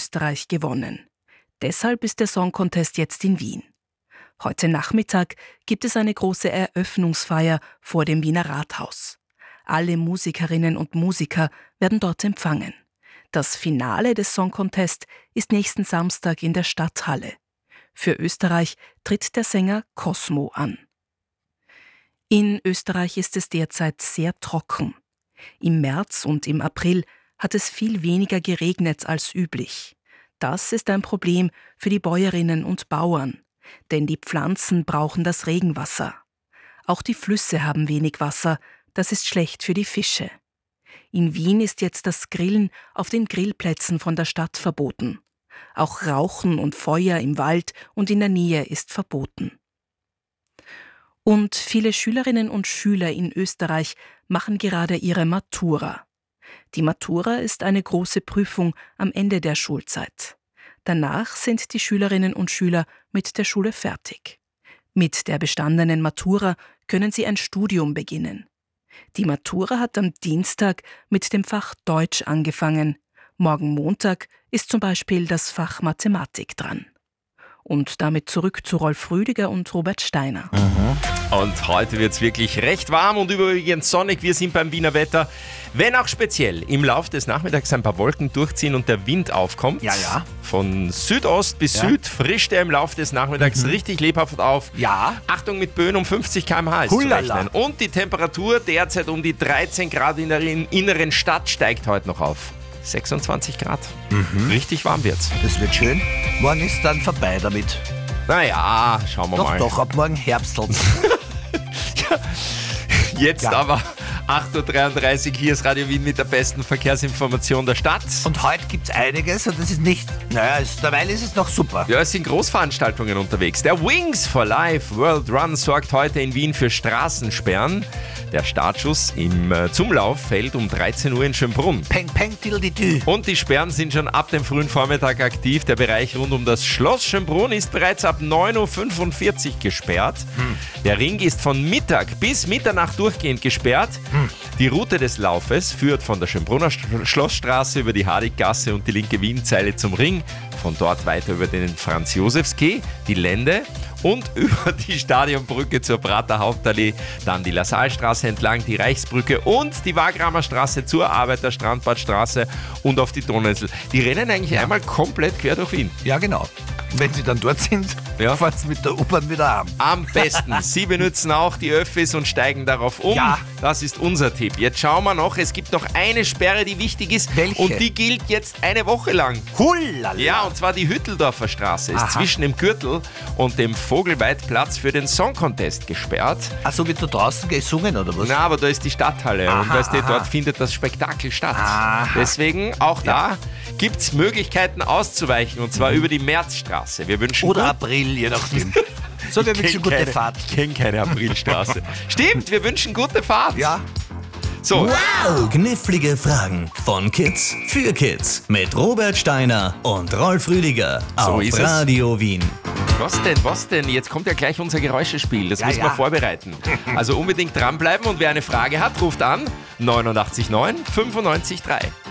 Österreich gewonnen. Deshalb ist der Song Contest jetzt in Wien. Heute Nachmittag gibt es eine große Eröffnungsfeier vor dem Wiener Rathaus. Alle Musikerinnen und Musiker werden dort empfangen. Das Finale des Song Contest ist nächsten Samstag in der Stadthalle. Für Österreich tritt der Sänger Cosmo an. In Österreich ist es derzeit sehr trocken. Im März und im April hat es viel weniger geregnet als üblich. Das ist ein Problem für die Bäuerinnen und Bauern, denn die Pflanzen brauchen das Regenwasser. Auch die Flüsse haben wenig Wasser, das ist schlecht für die Fische. In Wien ist jetzt das Grillen auf den Grillplätzen von der Stadt verboten. Auch Rauchen und Feuer im Wald und in der Nähe ist verboten. Und viele Schülerinnen und Schüler in Österreich machen gerade ihre Matura. Die Matura ist eine große Prüfung am Ende der Schulzeit. Danach sind die Schülerinnen und Schüler mit der Schule fertig. Mit der bestandenen Matura können sie ein Studium beginnen. Die Matura hat am Dienstag mit dem Fach Deutsch angefangen. Morgen Montag ist zum Beispiel das Fach Mathematik dran. Und damit zurück zu Rolf Rüdiger und Robert Steiner. Und heute wird es wirklich recht warm und überwiegend sonnig. Wir sind beim Wiener Wetter. Wenn auch speziell im Laufe des Nachmittags ein paar Wolken durchziehen und der Wind aufkommt. Ja. Von Südost bis Süd frischt er im Laufe des Nachmittags richtig lebhaft auf. Ja. Achtung, mit Böen um 50 km/h ist zu rechnen. Und die Temperatur derzeit um die 13 Grad in der inneren Stadt steigt heute noch auf. 26 Grad. Richtig warm wird's. Das wird schön. Morgen ist dann vorbei damit. Naja, schauen wir mal. Doch, ab morgen herbstelt's. Jetzt aber 8.33 Uhr, hier ist Radio Wien mit der besten Verkehrsinformation der Stadt. Und heute gibt's einiges und das ist nicht, derweil ist es noch super. Ja, es sind Großveranstaltungen unterwegs. Der Wings for Life World Run sorgt heute in Wien für Straßensperren. Der Startschuss im Zumlauf fällt um 13 Uhr in Schönbrunn. Peng, peng, tiddle-di-dü. Und die Sperren sind schon ab dem frühen Vormittag aktiv. Der Bereich rund um das Schloss Schönbrunn ist bereits ab 9.45 Uhr gesperrt. Der Ring ist von Mittag bis Mitternacht durchgehend gesperrt. Die Route des Laufes führt von der Schönbrunner Schlossstraße über die Hadiggasse und die linke Wienzeile zum Ring. Von dort weiter über den Franz-Josefs-Quai, die Lände und über die Stadionbrücke zur Prater Hauptallee, dann die Lassalstraße entlang, die Reichsbrücke und die Wagramer Straße zur Arbeiter-Strandbadstraße und auf die Donauinsel. Die rennen eigentlich einmal komplett quer durch Wien. Ja, genau. Und wenn sie dann dort sind, fahren sie mit der U-Bahn wieder an. Am besten. Sie benutzen auch die Öffis und steigen darauf um. Ja. Das ist unser Tipp. Jetzt schauen wir noch, es gibt noch eine Sperre, die wichtig ist. Welche? Und die gilt jetzt eine Woche lang. Hullala. Ja, und zwar die Hütteldorfer Straße ist zwischen dem Gürtel und dem Vogelweidplatz für den Song Contest gesperrt. Ach so, wird da draußen gesungen oder was? Na, aber da ist die Stadthalle und weißt du, dort findet das Spektakel statt. Deswegen, auch da gibt es Möglichkeiten auszuweichen und zwar über die Märzstraße. Wir wünschen Oder April, je nachdem. So, wir wünschen gute Fahrt. Ich kenne keine Aprilstraße. Stimmt, wir wünschen gute Fahrt. Ja. So. Wow! Knifflige Fragen von Kids für Kids mit Robert Steiner und Rolf Rüdiger auf ist es. Radio Wien. Was denn? Jetzt kommt ja gleich unser Geräuschespiel. Das müssen wir vorbereiten. Also unbedingt dranbleiben und wer eine Frage hat, ruft an 89 9 95 3.